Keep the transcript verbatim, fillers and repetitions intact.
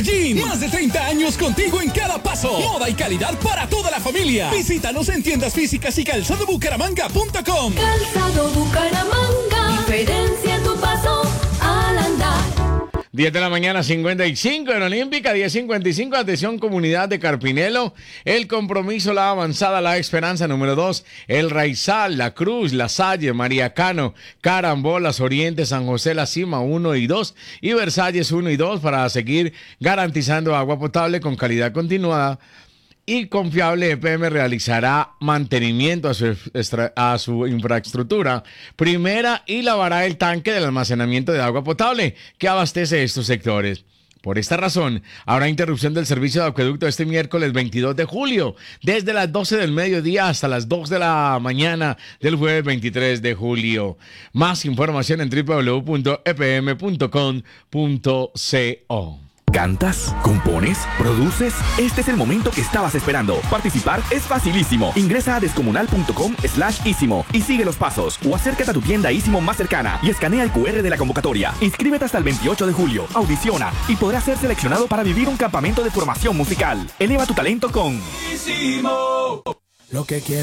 Medellín. Más de treinta años contigo en cada paso. Moda y calidad para toda la familia. Visítanos en tiendas físicas y calzado bucaramanga punto com. Calzado Bucaramanga. Diferencia en tu paso al andar. diez de la mañana, cincuenta y cinco en Olímpica, diez cincuenta y cinco. Atención, comunidad de Carpinelo. El Compromiso, La Avanzada, La Esperanza, número dos. El Raizal, La Cruz, La Salle, María Cano, Carambolas, Oriente, San José, La Cima, uno y dos. Y Versalles, uno y dos, para seguir garantizando agua potable con calidad continuada y confiable. E P M realizará mantenimiento a su, extra, a su infraestructura primera y lavará el tanque del almacenamiento de agua potable que abastece estos sectores. Por esta razón, habrá interrupción del servicio de acueducto este miércoles veintidós de julio, desde las doce del mediodía hasta las dos de la mañana del jueves veintitrés de julio. Más información en doble u doble u doble u punto e p m punto com punto co. ¿Cantas? ¿Compones? ¿Produces? Este es el momento que estabas esperando. Participar es facilísimo. Ingresa a descomunal.com slash ísimo y sigue los pasos. O acércate a tu tienda Ísimo más cercana y escanea el cu erre de la convocatoria. Inscríbete hasta el veintiocho de julio. Audiciona y podrás ser seleccionado para vivir un campamento de formación musical. Eleva tu talento con Ísimo. Lo que quiero